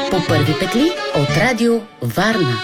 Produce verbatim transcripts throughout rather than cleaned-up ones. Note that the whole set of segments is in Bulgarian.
По първи петли от Радио Варна.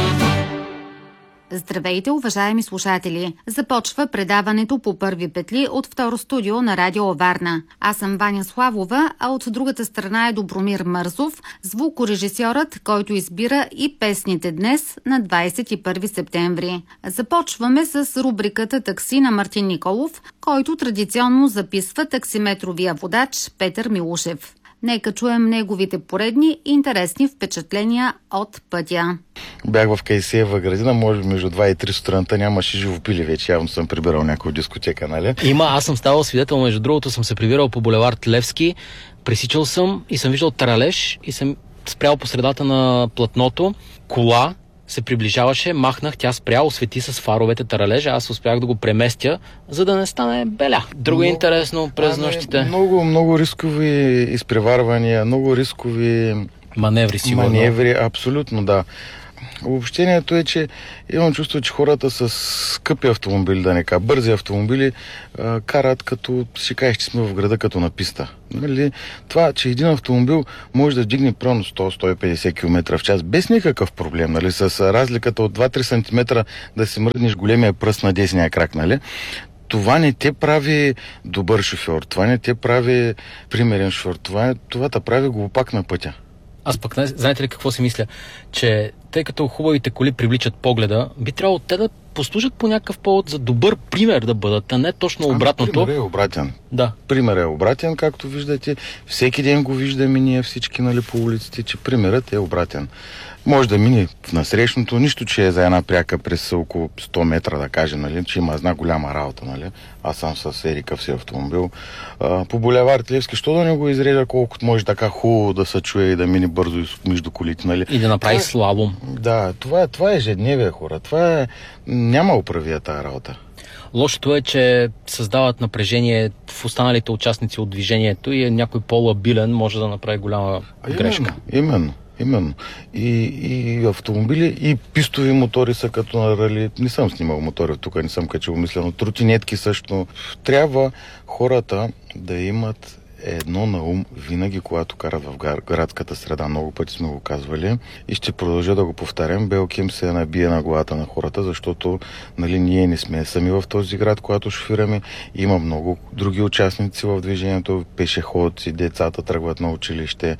Здравейте, уважаеми слушатели! Започва предаването по първи петли от второ студио на Радио Варна. Аз съм Ваня Славова, а от другата страна е Добромир Мързов, звукорежисьорът, който избира и песните днес на двадесет и първи септември. Започваме с рубриката Такси на Мартин Николов, който традиционно записва таксиметровия водач Петър Милушев. Нека чуем неговите поредни интересни впечатления от пътя. Бях в Кайсиева градина, може би между два и три сутринта, нямаше живопили вече, явно съм прибирал някой дискотека, нали? Има, аз съм ставал свидетел, между другото съм се прибирал по булевард Левски, пресичал съм и съм виждал таралеж и съм спрял по средата на платното, кола се приближаваше, махнах, тя спря, освети с фаровете таралежа, аз успях да го преместя, за да не стане беля. Друго много, интересно през а, нощите. Много, много рискови изпреварвания, много рискови маневри, сигурно. Маневри, абсолютно, да. Обобщението е, че имам чувство, че хората с скъпи автомобили, да не кажа, бързи автомобили, а, карат като, ще кажеш, че сме в града като на писта. Нали? Това, че един автомобил може да вдигне примерно сто до сто и петдесет км в час, без никакъв проблем, нали? С разликата от два-три сантиметра да си мръднеш големия пръст на десния крак, нали? Това не те прави добър шофьор, това не те прави примерен шофьор, това, това те прави глупак на пътя. Аз пък, знаете ли какво си мисля? Че тъй като хубавите коли привличат погледа, би трябвало те да послужат по някакъв повод за добър пример да бъдат, а не точно обратното. Пример е обратен. Да. Пример е обратен, както виждате. Всеки ден го виждаме ние всички, нали, по улиците, че примерът е обратен. Може да мине в насрещното, нищо, че е за една пряка през около сто метра, да кажем, нали, че има една голяма работа, нали. Аз съм с ерикъв си автомобил. А, по булевард Левски, що да не го изрежа колкото може така хубаво да се чуе и да мине бързо между колите, нали. И да направи това, слалом. Да, това, това е ежедневие, хора. Това е... Няма управия тази работа. Лошото е, че създават напрежение в останалите участници от движението и някой по-лабилен може да направи голяма а грешка. Именно, именно. Именно. И, и автомобили, и пистови мотори са като на рали. Не съм снимал мотори, тук не съм качил мислено. Тротинетки също. Трябва хората да имат едно на ум винаги, когато карат в градската среда. Много пъти сме го казвали и ще продължа да го повтарям. Белким се набие на главата на хората, защото, нали, ние не сме сами в този град, когато шофираме. Има много други участници в движението, пешеходци, децата тръгват на училище,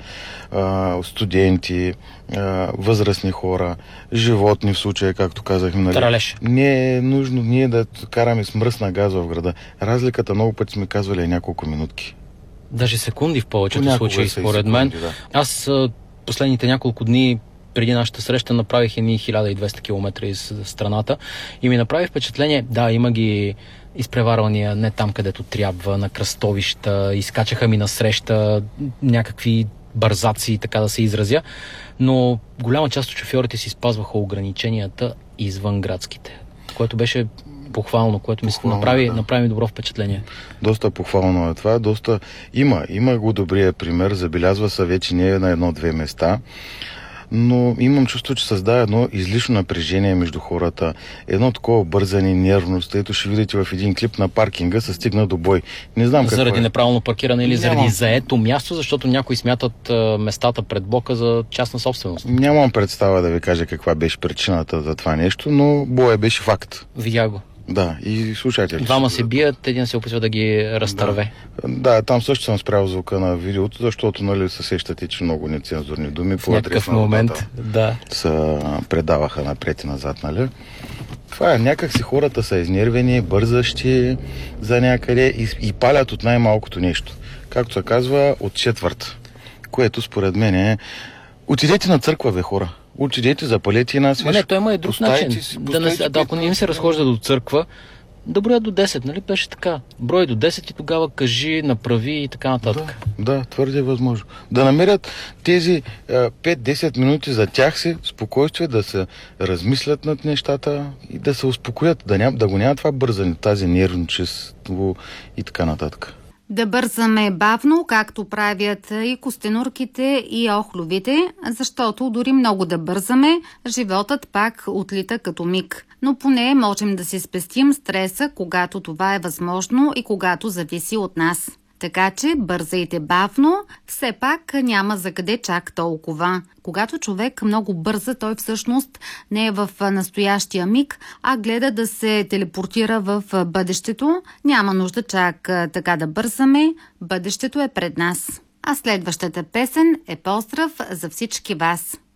студенти, възрастни хора, животни в случая, както казахме. Нали? Тралеш. Не е нужно ние да караме с мръсна газ в града. Разликата, много пъти сме казвали, е няколко минутки. Даже секунди в повечето случаи, според мен. Да. Аз последните няколко дни преди нашата среща направих едни хиляда и двеста километра из страната и ми направи впечатление, да, има ги изпреварвания не там, където трябва, на кръстовища, изкачаха ми насреща някакви бързаци, така да се изразя, но голяма част от шофьорите си спазваха ограниченията извън градските, което беше похвално, което ми се направи, да. направи добро впечатление. Доста похвално е това. Доста... Има, има го добрия пример. Забелязва се вече не на едно-две места. Но имам чувство, че създава едно излишно напрежение между хората. Едно такова бързане, нервност. Ето ще видите в един клип на паркинга се стигна до бой. Не знам какво Заради е. неправилно паркиране или Нямам. заради заето място, защото някои смятат а, местата пред блока за частна собственост. Нямам представа да ви кажа каква беше причината за това нещо, но боя беше факт. Видя го. Да, и слушайте. Двама се бият, един се опитва да ги разтърве. Да. да, там също съм спрял звука на видеото, защото, нали, се сещате, че много нецензурни думи в някакъв момент да. се предаваха напред и назад, нали? Това е, някак си хората са изнервени, бързащи за някъде и, и палят от най-малкото нещо. Както се казва, от четвърт. Което според мен е... Отидете на църква, бе, хора. Отидете, запалете една свещ. Не, той има и друг начин. Си, да не, да, ако не им се разхожда до църква, да броят до десет, нали? Беше така. Брой до десет и тогава кажи, направи и така нататък. Да, да, твърде възможно. Да намерят тези пет-десет минути за тях си, спокойствие, да се размислят над нещата и да се успокоят, да, ням, да го няма това бързане, тази нервничество и така нататък. Да бързаме бавно, както правят и костенурките, и охлювите, защото дори много да бързаме, животът пак отлита като миг. Но поне можем да си спестим стреса, когато това е възможно и когато зависи от нас. Така че бързайте бавно, все пак няма за къде чак толкова. Когато човек много бърза, той всъщност не е в настоящия миг, а гледа да се телепортира в бъдещето. Няма нужда чак така да бързаме, бъдещето е пред нас. А следващата песен е поздрав за всички вас.